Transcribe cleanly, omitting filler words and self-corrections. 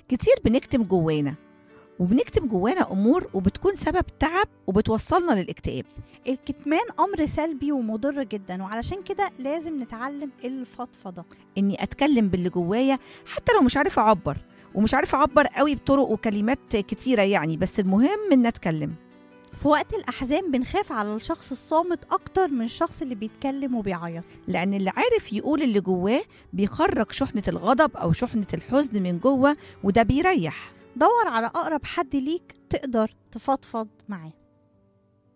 كتير بنكتم جوانا، وبنكتم جوانا أمور وبتكون سبب تعب وبتوصلنا للاكتئاب. الكتمان أمر سلبي ومضر جدا، وعلشان كده لازم نتعلم الفضفضة. إني أتكلم باللي جوايا حتى لو مش عارفة أعبر، ومش عارفة أعبر قوي بطرق وكلمات كتيرة يعني، بس المهم إن أتكلم. في وقت الأحزان بنخاف على الشخص الصامت أكتر من الشخص اللي بيتكلم وبيعيط، لأن اللي عارف يقول اللي جواه بيخرج شحنة الغضب أو شحنة الحزن من جوه، وده بيريح. دور على أقرب حد ليك تقدر تفضفض معاه.